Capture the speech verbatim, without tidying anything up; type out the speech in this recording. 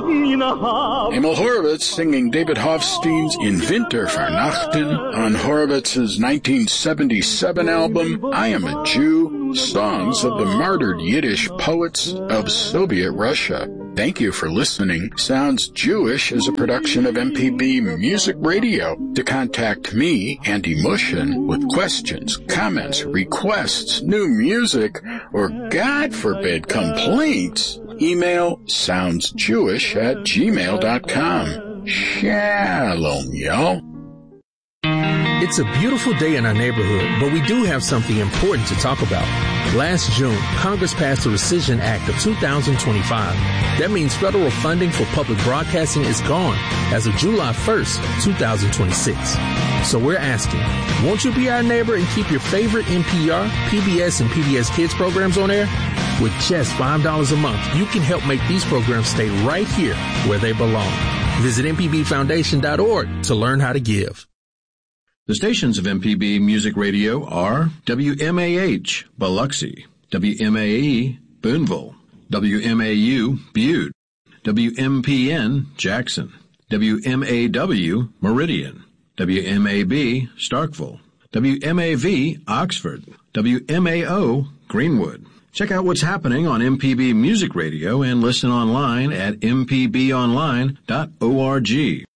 Emil Horowitz singing David Hofstein's In Winter Vernachten on Horowitz's nineteen seventy-seven album, I Am a Jew, Songs of the Martyred Yiddish Poets of Soviet Russia. Thank you for listening. Sounds Jewish is a production of M P B Music Radio. To contact me, Andy Mushin, with questions, comments, requests, new music, or God forbid complaints, email soundsjewish at gmail dot com. Shalom, y'all. It's a beautiful day in our neighborhood, but we do have something important to talk about. Last June, Congress passed the Rescission Act of two thousand twenty-five. That means federal funding for public broadcasting is gone as of July first, two thousand twenty-six. So we're asking, won't you be our neighbor and keep your favorite N P R, P B S, and P B S Kids programs on air? With just five dollars a month, you can help make these programs stay right here where they belong. Visit m p b foundation dot org to learn how to give. The stations of M P B Music Radio are W M A H, Biloxi, W M A E, Boonville, W M A U, Butte, W M P N, Jackson, W M A W, Meridian, W M A B, Starkville, W M A V, Oxford, W M A O, Greenwood. Check out what's happening on M P B Music Radio and listen online at m p b online dot org.